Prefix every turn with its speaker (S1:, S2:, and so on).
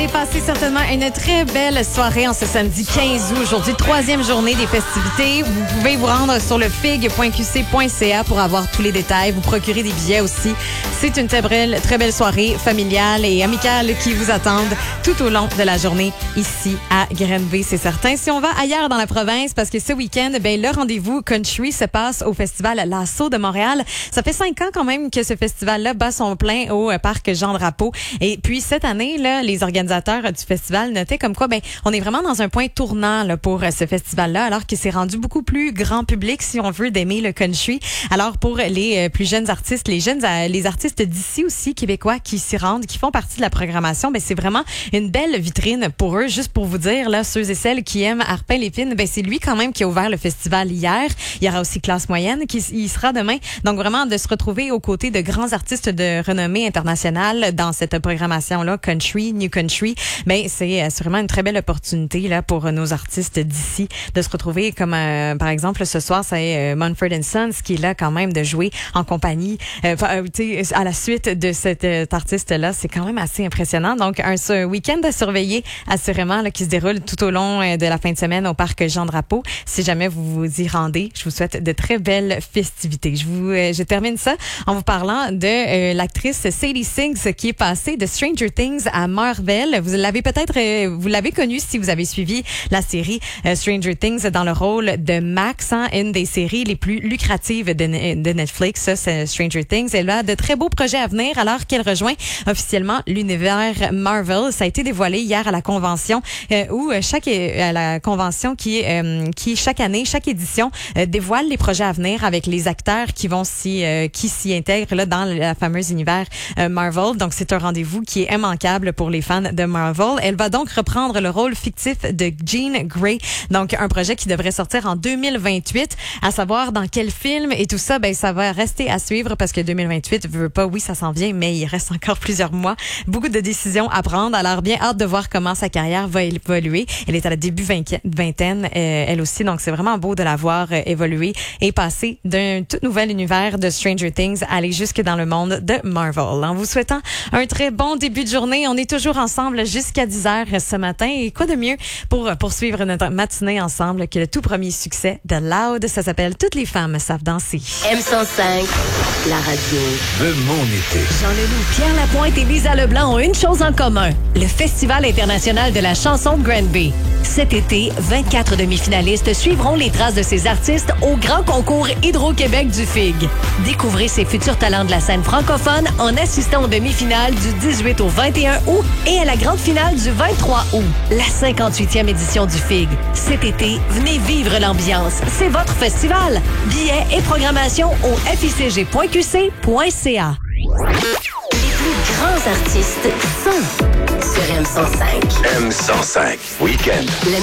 S1: allez passer certainement une très belle soirée en ce samedi 15 août. Aujourd'hui, 3e journée des festivités. Vous pouvez vous rendre sur le fig.qc.ca pour avoir tous les détails. Vous procurer des billets aussi. C'est une très belle soirée familiale et amicale qui vous attendent tout au long de la journée ici à Granby, c'est certain. Si on va ailleurs dans la province, parce que ce week-end, le rendez-vous country se passe au festival L'Assaut de Montréal. Ça fait 5 ans quand même que ce festival-là bat son plein au parc Jean-Drapeau. Et puis cette année, là, les organisateurs du festival notaient comme quoi, on est vraiment dans un point tournant là, pour ce festival-là, alors que c'est rendu beaucoup plus grand public si on veut d'aimer le country. Alors pour les plus jeunes artistes, les artistes d'ici aussi québécois qui s'y rendent, qui font partie de la programmation, c'est vraiment une belle vitrine pour eux. Juste pour vous dire, là, ceux et celles qui aiment Arpin Lépine, c'est lui quand même qui a ouvert le festival hier. Il y aura aussi Classe Moyenne qui y sera demain. Donc vraiment de se retrouver aux côtés de grands artistes de renommée internationale dans cette programmation-là, country, new country, c'est vraiment une très belle opportunité là pour nos artistes d'ici de se retrouver comme par exemple ce soir c'est Mumford & Sons qui est là quand même de jouer en compagnie à la suite de cet artiste-là. C'est quand même assez impressionnant. Donc un week-end à surveiller assurément là, qui se déroule tout au long de la fin de semaine au parc Jean-Drapeau. Si jamais vous vous y rendez, je vous souhaite de très belles festivités. Je termine ça en vous parlant de l'actrice Sadie Sings qui est passée de Stranger Things à Marvel. Vous l'avez connue si vous avez suivi la série Stranger Things dans le rôle de Max, une des séries les plus lucratives de Netflix. Ça, c'est Stranger Things. Elle a de très beaux projets à venir alors qu'elle rejoint officiellement l'univers Marvel. Ça a été dévoilé hier à la convention chaque année, chaque édition dévoile les projets à venir avec les acteurs qui s'y intègrent là dans la fameuse univers Marvel. Donc c'est un rendez-vous qui est immanquable pour les fans de Marvel. Elle va donc reprendre le rôle fictif de Jean Grey. Donc un projet qui devrait sortir en 2028. À savoir dans quel film et tout ça, ça va rester à suivre parce que 2028 veut pas, oui ça s'en vient, mais il reste encore plusieurs mois. Beaucoup de décisions à prendre. Alors bien hâte de voir comment sa carrière va évoluer. Elle est à la début vingtaine, elle aussi. Donc c'est vraiment beau de la voir évoluer et passer d'un tout nouvel univers de Stranger Things à aller jusque dans le monde de Marvel. En vous souhaitant un très bon début de journée. On est toujours ensemble jusqu'à 10h ce matin. Et quoi de mieux pour poursuivre notre matinée ensemble que le tout premier succès de Loud. Ça s'appelle Toutes les femmes savent danser.
S2: M105, la radio
S3: de mon été.
S2: Jean Leloup, Pierre Lapointe et Lisa Leblanc ont une chose en commun. Le Festival international de la chanson de Granby. Cet été, 24 demi-finalistes suivront les traces de ces artistes au grand concours Hydro-Québec du FIG. Découvrez ces futurs talents de la scène francophone en assistant aux demi-finales du 18 au 21 août et à la grande finale du 23 août. La 58e édition du FIG. Cet été, venez vivre l'ambiance. C'est votre festival. Billets et programmation au ficg.qc.ca. Les plus grands artistes sont sur M105.
S3: M105, Week-end.